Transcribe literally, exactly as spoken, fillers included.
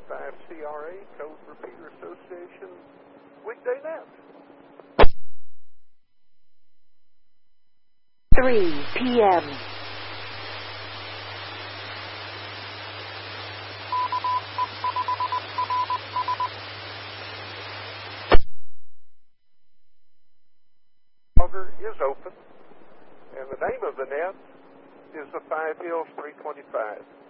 five C R A, Code Repeater Association, weekday net. three p m Is open, and the name of the net is the Five Hills three twenty-five.